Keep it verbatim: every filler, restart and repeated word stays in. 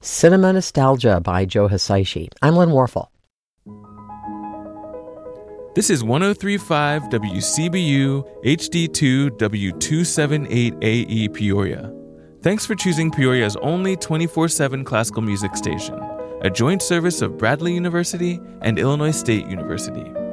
Cinema Nostalgia by Joe Hisaishi. I'm Lynn Warfel. This is one oh three point five W C B U H D two W two seventy-eight A E Peoria. Thanks for choosing Peoria's only twenty-four seven classical music station, a joint service of Bradley University and Illinois State University.